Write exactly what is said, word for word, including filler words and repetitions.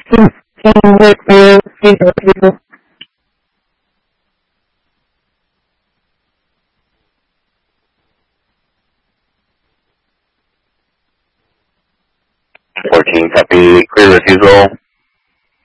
sixteen with you, zero people. fourteen, copy, clear refusal.